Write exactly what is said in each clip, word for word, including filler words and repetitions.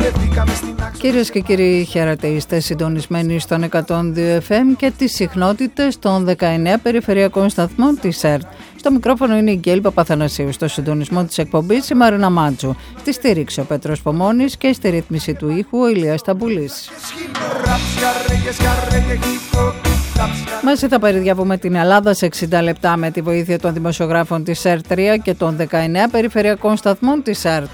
Κυρίες και κύριοι, χαίρετε, είστε συντονισμένοι στον εκατόν δύο εφ εμ και τις συχνότητες των δεκαεννέα περιφερειακών σταθμών της ΕΡΤ. Στο μικρόφωνο είναι η Γκέλη Παπαθανασίου, στο συντονισμό της εκπομπής η Μαρίνα Μάτζου, στη στήριξη ο Πέτρος Πομώνης και στη ρύθμιση του ήχου ο Ηλίας Ταμπουλής. Μαζί θα περιδιαβούμε την Ελλάδα σε εξήντα λεπτά με τη βοήθεια των δημοσιογράφων της ΕΡΤ τρία και των δεκαεννέα περιφερειακών σταθμών της ΕΡΤ.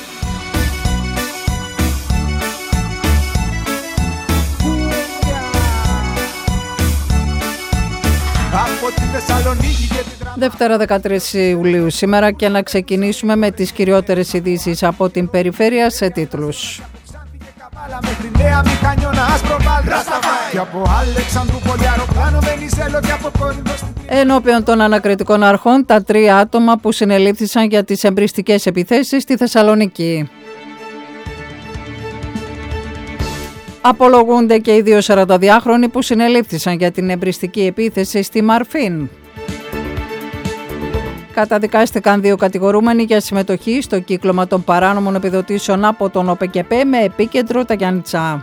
Δευτέρα δεκατρείς Ιουλίου σήμερα και να ξεκινήσουμε με τις κυριότερες ειδήσεις από την περιφέρεια σε τίτλους. Ενώπιον των ανακριτικών αρχών τα τρία άτομα που συνελήφθησαν για τις εμπριστικές επιθέσεις στη Θεσσαλονίκη. Απολογούνται και οι δύο σαρανταδυάχρονοι που συνελήφθησαν για την εμπριστική επίθεση στη Μαρφίν. Καταδικάστηκαν δύο κατηγορούμενοι για συμμετοχή στο κύκλωμα των παράνομων επιδοτήσεων από τον ΟΠΕΚΕΠΕ με επίκεντρο τα Γιάννητσά.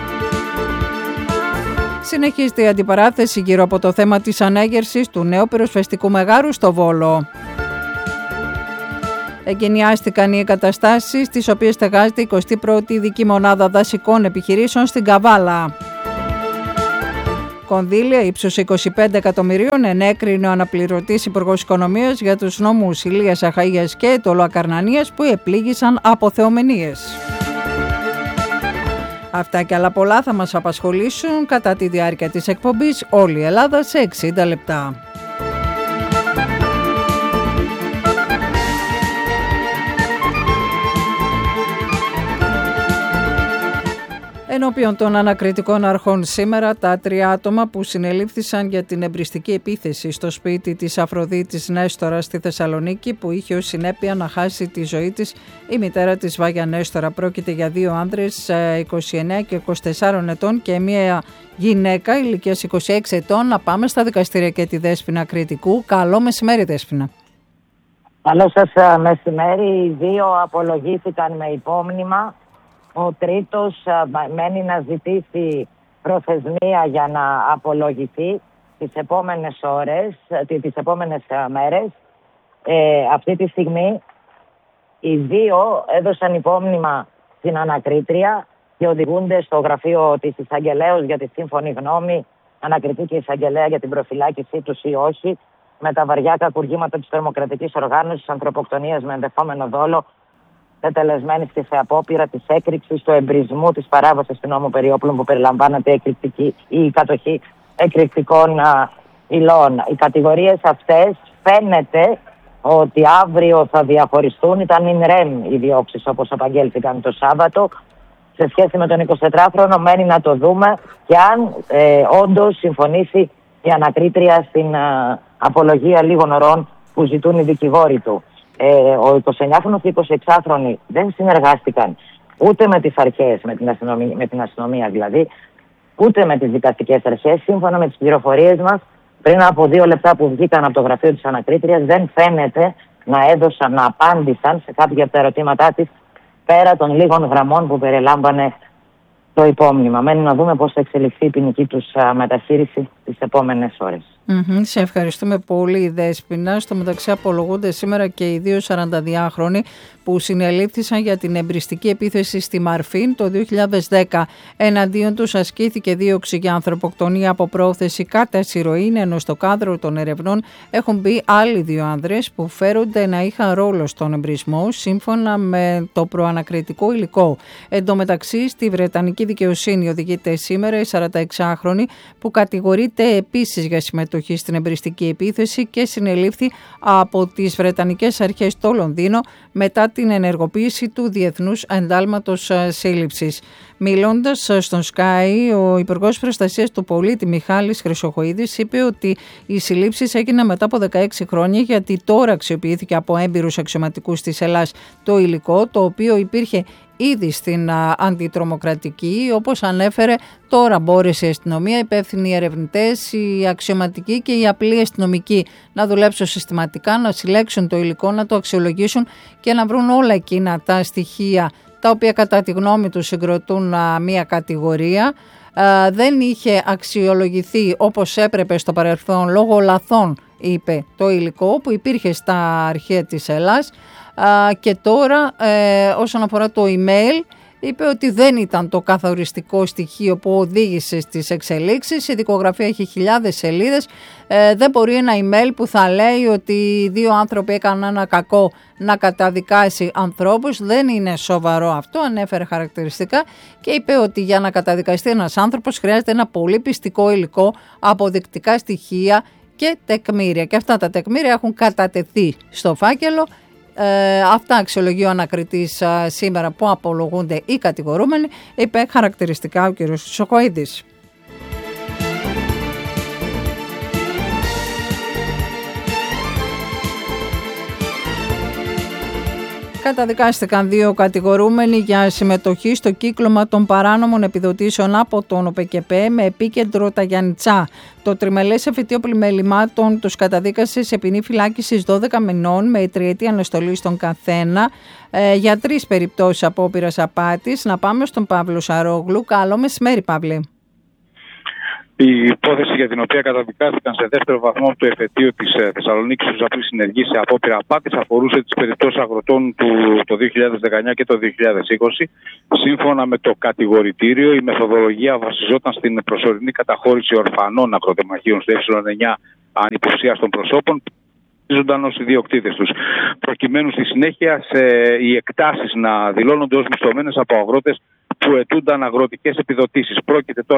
Συνεχίζεται η αντιπαράθεση γύρω από το θέμα της ανέγερσης του νέου πυροσβεστικού μεγάρου στο Βόλο. Εγκαινιάστηκαν οι εγκαταστάσεις τις οποίες στεγάζεται η εικοστή πρώτη ειδική μονάδα δασικών επιχειρήσεων στην Καβάλα. Κονδύλια ύψους είκοσι πέντε εκατομμυρίων ενέκρινε ο αναπληρωτής Υπουργός Οικονομίας για τους νόμους Ηλίας Αχαΐας και Τολοακαρνανίας που επλήγησαν από θεομηνίες. Αυτά και άλλα πολλά θα μας απασχολήσουν κατά τη διάρκεια της εκπομπής όλη η Ελλάδα σε εξήντα λεπτά. Ενώπιον των ανακριτικών αρχών σήμερα, τα τρία άτομα που συνελήφθησαν για την εμπριστική επίθεση στο σπίτι της Αφροδίτης Νέστορα στη Θεσσαλονίκη, που είχε ως συνέπεια να χάσει τη ζωή της η μητέρα της Βάγια Νέστορα. Πρόκειται για δύο άνδρες είκοσι εννέα και είκοσι τέσσερα ετών και μία γυναίκα ηλικίας είκοσι έξι ετών. Να πάμε στα δικαστήρια και τη Δέσποινα Κρητικού. Καλό μεσημέρι, Δέσποινα. Καλό σας μεσημέρι. Οι δύο απολογήθηκαν με υπόμνημα. Ο τρίτος μένει να ζητήσει προθεσμία για να απολογηθεί τις επόμενες ώρες, τις επόμενες μέρες. Ε, αυτή τη στιγμή οι δύο έδωσαν υπόμνημα στην ανακρίτρια και οδηγούνται στο γραφείο της εισαγγελέως για τη σύμφωνη γνώμη, ανακριτή και εισαγγελέα για την προφυλάκησή τους ή όχι, με τα βαριά κακουργήματα της τρομοκρατικής οργάνωσης, ανθρωποκτονίας με ενδεχόμενο δόλο, τελεσμένη και σε απόπειρα της έκρηξης, του εμπρισμού, της παράβασης του νόμου περί όπλων που περιλαμβάνεται η, η κατοχή εκρηκτικών α, υλών. Οι κατηγορίες αυτές φαίνεται ότι αύριο θα διαχωριστούν. Ήταν in rem οι διώξεις όπως απαγγέλθηκαν το Σάββατο. Σε σχέση με τον εικοσιτετράχρονο μένει να το δούμε και αν ε, όντως συμφωνήσει η ανακρίτρια στην α, απολογία λίγων ωρών που ζητούν οι δικηγόροι του. Ε, ο εικοσιεννιάχρονος και εικοσιεξάχρονοι δεν συνεργάστηκαν ούτε με τις αρχές, με την αστυνομία, με την αστυνομία δηλαδή, ούτε με τις δικαστικές αρχές. Σύμφωνα με τις πληροφορίες μας, πριν από δύο λεπτά που βγήκαν από το γραφείο της ανακρίτριας, δεν φαίνεται να έδωσαν, να απάντησαν σε κάποια από τα ερωτήματά της, πέρα των λίγων γραμμών που περιλάμβανε το υπόμνημα. Μένει να δούμε πώς θα εξελιχθεί η ποινική τους μεταχείριση τις επόμενες ώρες. Mm-hmm. Σε ευχαριστούμε πολύ, Δέσποινα. Στο μεταξύ απολογούνται σήμερα και οι δύο σαρανταδυάχρονοι που συνελήφθησαν για την εμπριστική επίθεση στη Μαρφίν το δύο χιλιάδες δέκα. Εναντίον τους ασκήθηκε δίωξη για ανθρωποκτονία από πρόθεση κατά συρροήν, ενώ στο κάδρο των ερευνών έχουν μπει άλλοι δύο άνδρες που φέρονται να είχαν ρόλο στον εμπρισμό, σύμφωνα με το προανακριτικό υλικό. Εν τω μεταξύ, στη Βρετανική δικαιοσύνη οδηγείται σήμερα η σαρανταεξάχρονη που κατηγορείται επίσης για συμμετοχή στην εμπριστική επίθεση και συνελήφθη από τις Βρετανικές αρχές στο Λονδίνο μετά την ενεργοποίηση του Διεθνούς Εντάλματος Σύλληψης. Μιλώντας στον Sky, ο Υπουργός Προστασίας του Πολίτη Μιχάλης Χρυσοχοΐδης είπε ότι οι συλλήψεις έγιναν μετά από δεκαέξι χρόνια, γιατί τώρα αξιοποιήθηκε από έμπειρους αξιωματικούς της Ελλάς το υλικό, το οποίο υπήρχε ήδη στην α, αντιτρομοκρατική. Όπως ανέφερε, τώρα μπόρεσε η αστυνομία, οι υπεύθυνοι ερευνητές, οι αξιωματικοί και οι απλοί αστυνομικοί να δουλέψουν συστηματικά, να συλλέξουν το υλικό, να το αξιολογήσουν και να βρουν όλα εκείνα τα στοιχεία τα οποία κατά τη γνώμη τους συγκροτούν α, μία κατηγορία. Α, δεν είχε αξιολογηθεί όπως έπρεπε στο παρελθόν λόγω λαθών, είπε, το υλικό που υπήρχε στα αρχεία της Ελλάς. Α, και τώρα ε, όσον αφορά το email, είπε ότι δεν ήταν το καθοριστικό στοιχείο που οδήγησε στις εξελίξεις. Η δικογραφία έχει χιλιάδες σελίδες. Ε, δεν μπορεί ένα email που θα λέει ότι δύο άνθρωποι έκαναν ένα κακό να καταδικάσει ανθρώπους. Δεν είναι σοβαρό αυτό, ανέφερε χαρακτηριστικά και είπε ότι για να καταδικαστεί ένας άνθρωπος χρειάζεται ένα πολύ πιστικό υλικό, αποδεικτικά στοιχεία και τεκμήρια. Και αυτά τα τεκμήρια έχουν κατατεθεί στο φάκελο. Ε, αυτά αξιολογεί ο ανακριτής α, σήμερα που απολογούνται οι κατηγορούμενοι, είπε χαρακτηριστικά ο κ. Σοκοίδης. Καταδικάστηκαν δύο κατηγορούμενοι για συμμετοχή στο κύκλωμα των παράνομων επιδοτήσεων από τον ΟΠΕΚΕΠΕ με επίκεντρο τα Γιαννιτσά. Το τριμελές εφετείο πλημελημάτων τους καταδίκασε σε ποινή φυλάκισης δώδεκα μηνών με τριετή αναστολή στον καθένα ε, για τρεις περιπτώσεις απόπειρας απάτης. Να πάμε στον Παύλο Σαρόγλου. Καλό μεσημέρι, Παύλη. Η υπόθεση για την οποία καταδικάστηκαν σε δεύτερο βαθμό το εφετείο της Θεσσαλονίκης στους απλή συνεργή σε απόπειρα απάτης αφορούσε τις περιπτώσεις αγροτών του το δύο χιλιάδες δεκαεννιά και το δύο χιλιάδες είκοσι. Σύμφωνα με το κατηγορητήριο, η μεθοδολογία βασιζόταν στην προσωρινή καταχώρηση ορφανών αγροτεμαχίων στο ε εννιά ανυποψίαστων προσώπων, ζούνταν ως ιδιοκτήτες τους, προκειμένου στη συνέχεια σε οι εκτάσεις να δηλώνονται ως μισθωμένες από αγρότες που αιτούνταν αγροτικές επιδοτήσεις. Πρόκειται τώρα